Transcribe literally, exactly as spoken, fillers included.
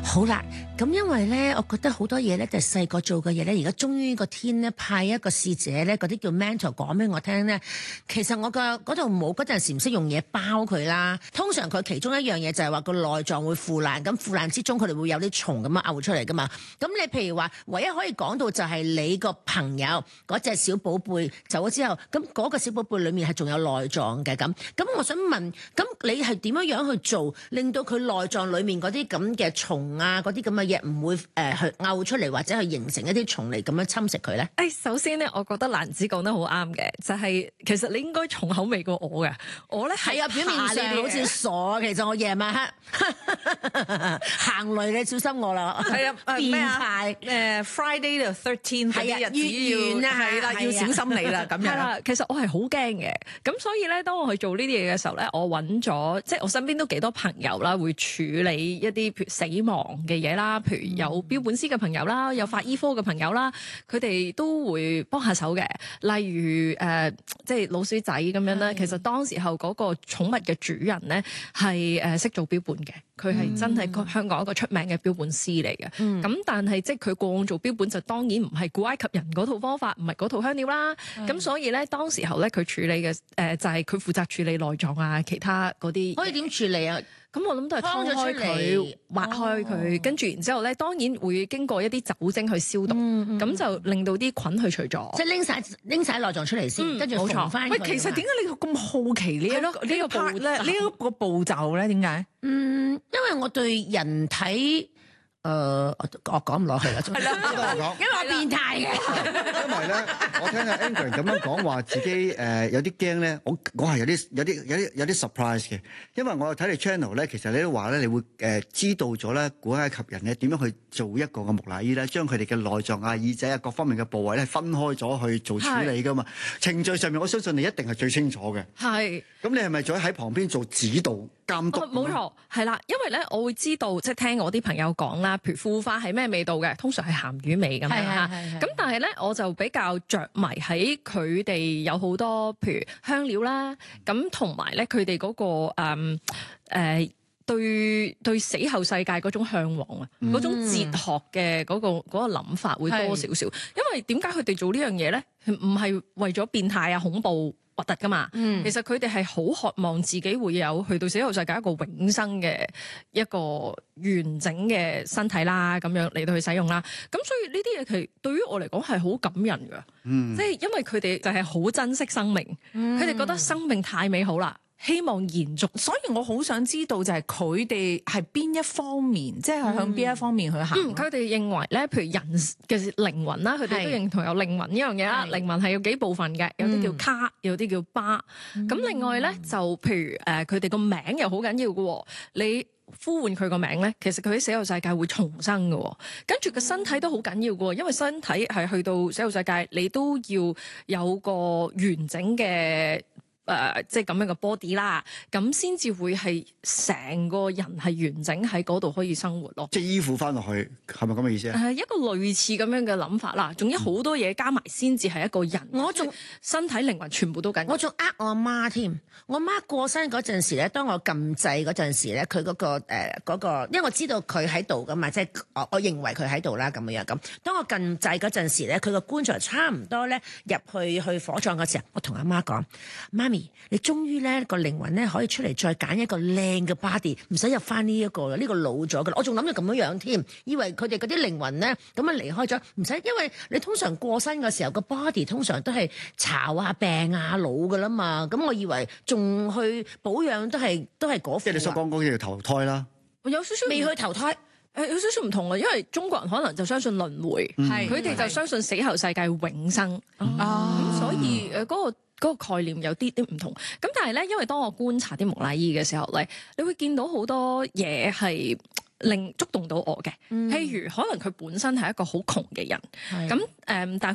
好啦，咁因為咧，我覺得好多嘢咧，就係細個做嘅嘢咧，而家終於個天咧派一個使者咧，嗰啲叫 mentor 講俾我聽咧，其實我嘅嗰度冇嗰陣時唔識用嘢包佢啦。通常佢其中一樣嘢就係話個內臟會腐爛，咁腐爛之中佢哋會有啲蟲咁樣嘔出嚟噶嘛。咁你譬如話，唯一可以講到就係你個朋友嗰隻小寶貝走咗之後，咁嗰個小寶貝裡面係仲有內臟嘅咁。咁我想問，咁你係點樣樣去做，令到佢內臟裡面嗰啲咁嘅蟲啊，嗰啲咁嘅嘢唔會誒、呃、去嘔出嚟，或者去形成一啲蟲嚟咁樣侵蝕佢咧？ 誒，首先咧，我覺得蘭子講得好啱嘅，就係、是、其實你應該重口味過我嘅。我咧係啊，表面上好似傻，其實我夜晚黑行雷，你小心我啦。 係啊， 變態誒 Friday the thirteenth 係啊， 日子月圓啊， 係啦，要小心你啦咁樣。係啦，其實我係好驚嘅。咁所以咧，當我去做呢啲嘢嘅時候咧，我揾咗即係我身邊都幾多朋友啦，會處理一啲譬如死亡嘅嘢啦，譬如有標本師嘅朋友啦，有法醫科嘅朋友啦，佢哋都會幫下手嘅。例如誒、呃，即係老鼠仔咁樣咧，其實當時候嗰個寵物嘅主人咧係誒識做標本嘅，佢係真係香港一個出名嘅標本師嚟嘅。咁、嗯、但係即係佢過往做標本就當然唔係古埃及人嗰套方法，唔係嗰套香料啦。咁所以咧，當時候咧佢處理嘅誒、呃、就係、是、佢負責處理內臟啊，其他嗰啲。 可以點處理啊？ 咁我諗都係劏開佢，挖開佢，哦、跟住然之後咧，當然會經過一啲酒精去消毒，咁、嗯嗯、就令到啲菌去除咗。即係拎晒拎曬內臟出嚟先，嗯、跟住縫翻。 喂，其實點解你咁好奇呢、這個？呢個呢個步咧，呢一個步驟咧，點解？ 嗯，因為我對人體。誒、呃，我我講唔落去啦，係啦，因為我變態嘅。 因為咧，我聽阿 Ingrid 咁樣講話，自己誒、呃、有啲驚咧，我我係有啲有啲有啲有啲 surprise 嘅，因為我有睇你 channel 咧，其實你都話咧，你會誒、呃、知道咗咧古埃及人咧點樣去做一個嘅木乃伊咧，將佢哋嘅內臟啊、耳仔啊各方面嘅部位咧分開咗去做處理噶嘛。程序上面，我相信你一定係最清楚嘅。係。咁你係咪仲喺旁邊做指導監督？ 冇、哦、錯，係啦，因為咧我會知道，即係聽我啲朋友講啦。譬如腐化係咩味道嘅？通常係鹹魚味咁樣嚇。咁但係咧，我就比較着迷喺佢哋有好多譬如香料啦，咁同埋咧佢哋嗰個誒誒、嗯呃、對對死後世界嗰種嚮往啊，嗰、嗯、種哲學嘅嗰、嗰個嗰、嗰個諗法會多少少。因為點解佢哋做呢樣嘢咧？唔係為咗變態啊、恐怖。核突噶嘛，嗯、其實佢哋係好渴望自己會有去到死後世界一個永生嘅一個完整嘅身體啦，咁樣嚟到去使用啦。咁所以呢啲嘢其實對於我嚟講係好感人噶，嗯、即係因為佢哋就係好珍惜生命，佢哋、嗯、覺得生命太美好啦。希望延續， 所以我好想知道就係佢哋係邊一方面，即係向邊一方面去行。 嗯，佢哋認為咧，譬如人嘅靈魂啦，佢哋都認同有靈魂呢樣嘢啦。靈魂係有幾部分嘅，有啲叫卡，有啲叫巴。咁、嗯、另外咧，就譬如誒，佢哋個名又好緊要嘅。你呼喚佢個名咧，其實佢喺死後世界會重生嘅。跟住個身體都好緊要嘅，因為身體係去到死後世界，你都要有個完整嘅。誒、呃，即係咁樣嘅 body 啦，咁先至會係成個人係完整喺嗰度可以生活咯。 即係依附翻落去，係咪咁嘅意思啊？ 係一個類似咁樣嘅諗法啦，仲有好多嘢加埋先至係一個人。我仲身體靈魂全部都緊。 我仲呃我阿媽添，我阿媽過身嗰陣時咧，當我撳掣嗰陣時咧，佢嗰、嗰個誒、呃嗰個，因為我知道佢喺度噶嘛，即係我我認為佢喺度啦咁樣咁。當我撳掣嗰陣時咧，佢個棺材差唔多咧入去去火葬嘅時候，我同阿媽講：媽咪。你終於咧個靈魂咧可以出嚟再揀一個靚嘅 body， 唔使入翻呢一個啦，呢、呢個老咗噶啦。我仲諗住咁樣樣添，以為佢哋嗰啲靈魂咧咁樣離開咗，唔使，因為你通常過身嘅時候個 body 通常都係巢啊病啊老噶啦嘛，咁我以為仲去保養都係都係嗰副。 即係你所講嗰叫投胎啦， 有少少未去投胎。 誒有少少唔同啊，因為中國人可能就相信輪迴，佢哋、嗯、就相信死後世界永生，咁、嗯嗯、所以誒嗰、嗰個嗰個概念有啲啲唔同。咁但係咧，因為當我觀察啲木乃伊嘅時候咧，你會見到好多嘢係令觸動到我嘅，嗯、譬如可能佢本身係一個好窮嘅人，咁誒、嗯，但係